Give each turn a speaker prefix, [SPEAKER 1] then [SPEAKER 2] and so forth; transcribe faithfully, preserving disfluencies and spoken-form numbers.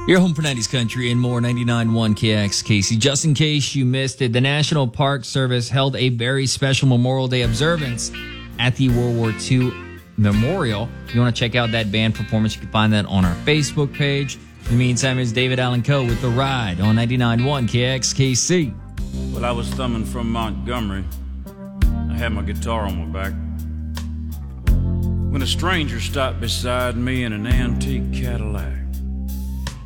[SPEAKER 1] Your home for nineties country and more, ninety-nine point one K X K C. Just in case you missed it, the National Park Service held a very special Memorial Day observance at the World War Two Memorial. If you want to check out that band performance, you can find that on our Facebook page. In the meantime, here's David Allen Coe with The Ride on ninety-nine point one K X K C.
[SPEAKER 2] Well, I was thumbing from Montgomery. I had my guitar on my back when a stranger stopped beside me in an antique Cadillac.